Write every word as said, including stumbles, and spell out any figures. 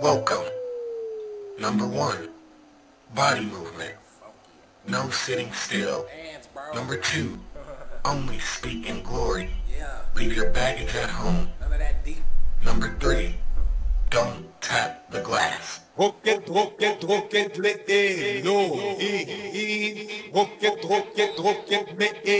Welcome. Number one, body movement. No sitting still. Number two, only speak in glory. Leave your baggage at home. Number three, don't tap the glass. Rocket, rocket, rocket, me, eh, no, eh, eh. Rocket, rocket, rocket, me, eh.